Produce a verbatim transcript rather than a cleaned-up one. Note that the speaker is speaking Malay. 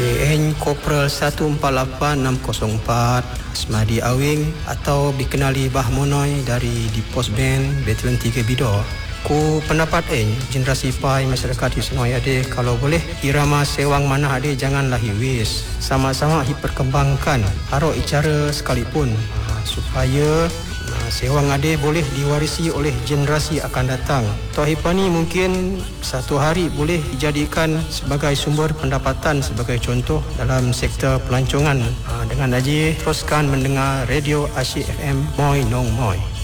N Kopral satu empat lapan enam kosong empat Asmadi Awing atau dikenali Bah Monoi dari di Pos Band Batalion tiga Bidor. Ku pendapat N generasi pai masyarakat di Senoi ade kalau boleh irama sewang mana ade janganlah hiwis. Sama-sama diperkembangkan harok icara sekalipun uh, supaya uh, sewang ade boleh diwarisi oleh generasi akan datang. Tohipani mungkin satu hari boleh dijadikan sebagai sumber pendapatan sebagai contoh dalam sektor pelancongan. Uh, dengan aji teruskan mendengar Radio Asyik F M Moi Nong Moi.